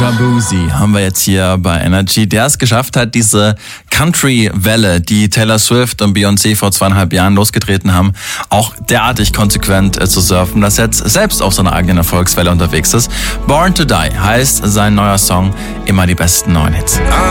Shaboozey haben wir jetzt hier bei Energy, der es geschafft hat, diese Country-Welle, die Taylor Swift und Beyoncé vor 2,5 Jahren losgetreten haben, auch derartig konsequent zu surfen, dass er jetzt selbst auf so einer eigenen Erfolgswelle unterwegs ist. Born to Die heißt sein neuer Song, immer die besten neuen Hits.